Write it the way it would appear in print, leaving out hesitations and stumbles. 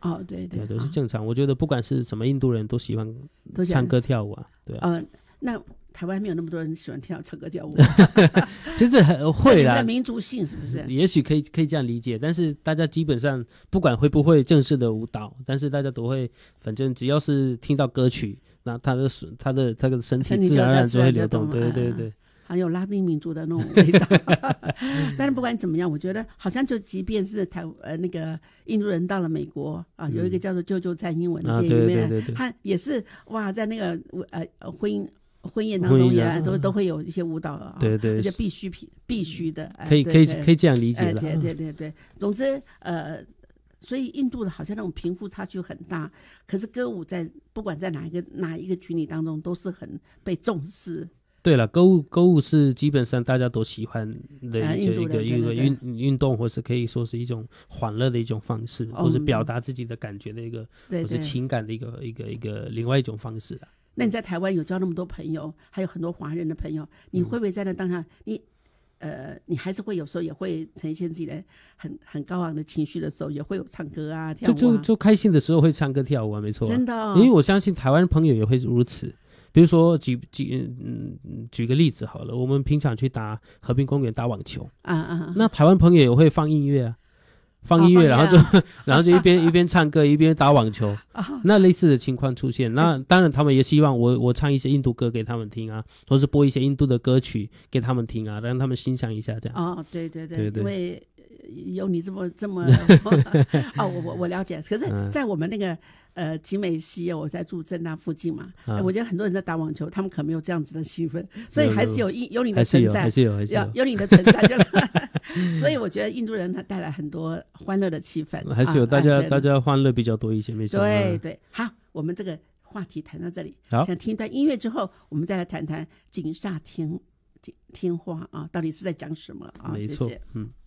哦，对对， 都是正常。我觉得不管是什么印度人都喜欢唱歌跳舞啊，对啊。 那台湾没有那么多人喜欢唱歌跳舞， 其实会啦， 民族性是不是？ 也许可以这样理解，但是大家基本上不管会不会正式的舞蹈，但是大家都会，反正只要是听到歌曲，那他的身体自然而然就会流动，对对对。 还有拉丁民族的那种味道，但是不管怎么样，我觉得好像就即便是那个印度人到了美国啊，有一个叫做《啾啾蔡英文》的电影里面，对，他也是哇，在那个婚宴当中也都会有一些舞蹈啊， 对对， 而且必须的， 可以这样理解了， 对，总之所以印度的好像那种贫富差距很大，可是歌舞不管在哪一个群体当中都是很被重视。 对了，歌舞是基本上大家都喜欢的一个运动，或是可以说是一种欢乐的一种方式，或是表达自己的感觉的一个，或是情感的一个另外一种方式啊。 那你在台湾有交那么多朋友，还有很多华人的朋友，你会不会在那当下你还是会有时候也会呈现自己的很高昂的情绪的时候，也会有唱歌啊跳舞啊， 就开心的时候会唱歌跳舞啊，没错啊， 真的哦， 因为我相信台湾朋友也会如此。比如说举个例子好了，我们平常去打和平公园打网球那台湾朋友也会放音乐然后就一边唱歌一边打网球那类似的情况出现。那当然他们也希望我唱一些印度歌给他们听啊，或是播一些印度的歌曲给他们听啊，让他们欣赏一下这样。 对，因为有你这么我了解。可是在我们那个集美西，我在住政大附近嘛，我觉得很多人在打网球，他们可没有这样子的气氛，所以还是有你的存在， 还是有你的存在所以我觉得印度人他带来很多欢乐的气氛， 还是有大家欢乐比较多一些，没错。 对，好，我们这个话题谈到这里， 好， 想听一段音乐之后，我们再来谈谈锦厦天花啊，到底是在讲什么啊？ 没错， 谢谢。